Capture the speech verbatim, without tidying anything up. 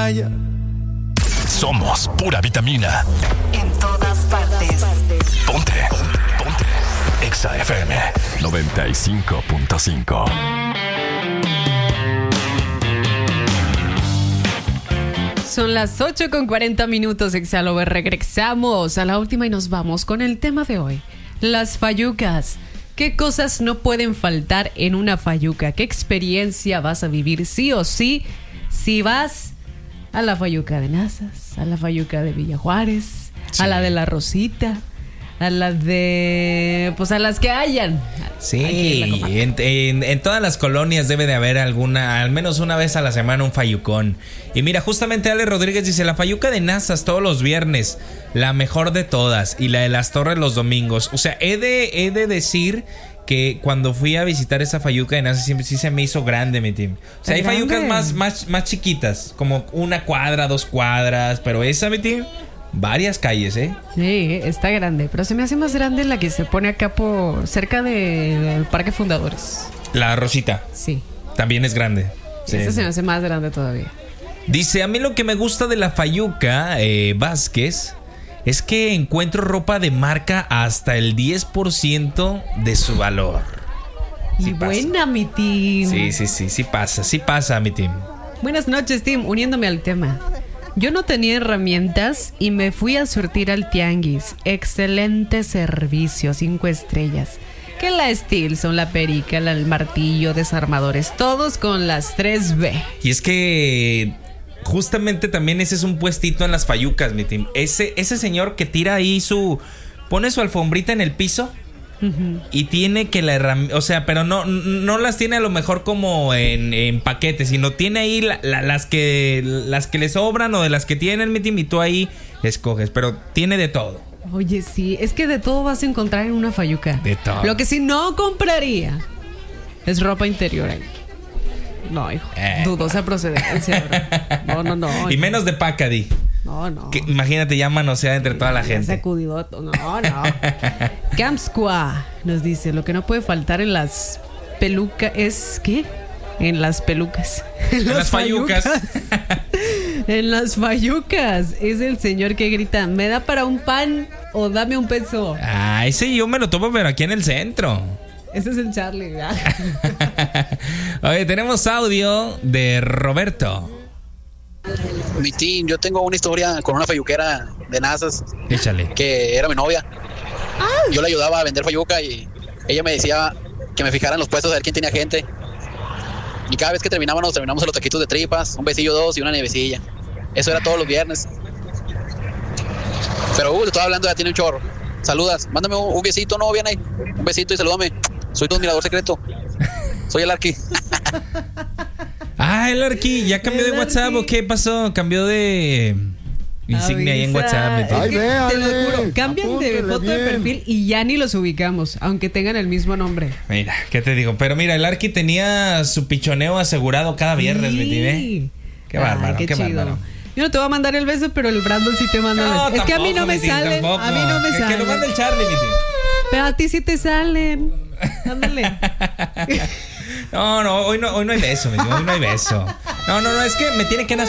playa. Somos pura vitamina. En todas partes. Ponte, ponte. Exa F M noventa y cinco punto cinco. Son las ocho con cuarenta minutos, Exalover. Regresamos a la última y nos vamos con el tema de hoy. Las fayucas. ¿Qué cosas no pueden faltar en una fayuca? ¿Qué experiencia vas a vivir sí o sí si vas a la fayuca de Nazas, a la fayuca de Villa Juárez, sí, a la de La Rosita, a la de... pues a las que hayan? Sí, en, en, en todas las colonias debe de haber alguna, al menos una vez a la semana, un fayucón. Y mira, justamente Ale Rodríguez dice: la fayuca de Nazas todos los viernes, la mejor de todas, y la de Las Torres los domingos. O sea, he de, he de decir que cuando fui a visitar esa fayuca de Nazas siempre sí se me hizo grande, mi team. O sea, hay grande. fayucas más, más, más chiquitas, como una cuadra, dos cuadras, pero esa, mi team, varias calles, ¿eh? Sí, está grande, pero se me hace más grande la que se pone acá por cerca de- del Parque Fundadores. La Rosita Sí, también es grande. Sí. esa se me hace más grande todavía. Dice: a mí lo que me gusta de la fayuca, eh, Vázquez, es que encuentro ropa de marca hasta el diez por ciento de su valor. Y Sí pasa. buena, mi team. Sí, sí, sí, sí pasa, sí pasa, mi team. Buenas noches, team. Uniéndome al tema. Yo no tenía herramientas y me fui a surtir al tianguis. Excelente servicio, cinco estrellas. Que la Stilson, la Perica, la- el martillo, desarmadores, todos con las tres B. Y es que justamente también ese es un puestito en las fayucas, mi team. Ese, ese señor que tira ahí su... pone su alfombrita en el piso y tiene que la herramienta... O sea, pero no, no las tiene a lo mejor como en, en paquetes, sino tiene ahí la- la- las que las que le sobran o de las que tienen, mi team, y tú ahí escoges. Pero tiene de todo. Oye, sí, es que de todo vas a encontrar en una fayuca. De todo. Lo que sí no compraría es ropa interior ahí. No, hijo. Eh. Dudosa procedencia, bro. No, no, no. Y menos de Pacadi. No, no. Que, imagínate, ya manoseada entre toda la Ya gente. sacudido. No, no. Camp Squad nos dice: lo que no puede faltar en las pelucas es... ¿qué? En las pelucas. En, En las fayucas. En las fayucas. Es el señor que grita: ¿me da para un pan o dame un peso? Ah, ese yo me lo topo, pero aquí en el centro. Ese es el Charlie, ¿verdad? Oye, tenemos audio de Roberto. Mi team, yo tengo una historia con una fayuquera de Nazas Échale. que era mi novia. Yo le ayudaba a vender fayuca y ella me decía que me fijara en los puestos a ver quién tenía gente. Y cada vez que terminábamos, terminamos en los taquitos de tripas, un besillo dos y una nievecilla. Eso era todos los viernes. Pero uh, te estoy hablando, ya tiene un chorro. Saludas, mándame un, un besito, no, bien ahí. Un besito y salúdame. Soy tu admirador secreto. Soy el Arqui. Ah, el Arqui, ¿ya cambió de El WhatsApp Arqui. o qué pasó? Cambió de insignia ahí en Avisa. WhatsApp. mi Es tío. Ay, que véale, te lo juro, cambian de apúntele foto de bien. perfil y ya ni los ubicamos, aunque tengan el mismo nombre. Mira, ¿qué te digo? Pero mira, el Arqui tenía su pichoneo asegurado cada viernes, Sí. mi tío, ¿eh? Qué Ay, bárbaro, qué, chido. bárbaro. Yo no te voy a mandar el beso, pero el Brandon sí te manda el beso. Es que a mí no tampoco, me mi tío, salen. tampoco. A mí no me Que- salen. Que lo mande el Charlie, mi tío. Pero a ti sí te salen. Ándale. No, no, hoy no, hoy no hay beso, mi tío, hoy no hay beso. No, no, no, es que me tiene que nacer